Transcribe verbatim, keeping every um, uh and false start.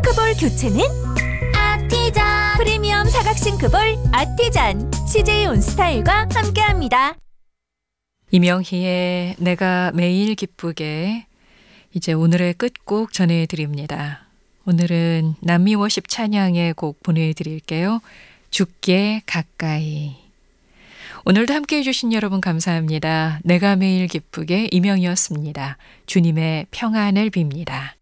싱크볼 교체는 아티잔 프리미엄 사각 싱크볼 아티잔 씨제이 온스타일과 함께합니다. 이명희의 내가 매일 기쁘게 이제 오늘의 끝곡 전해드립니다. 오늘은 남미워십 찬양의 곡 보내드릴게요. 죽게 가까이. 오늘도 함께해 주신 여러분 감사합니다. 내가 매일 기쁘게 이명희였습니다. 주님의 평안을 빕니다.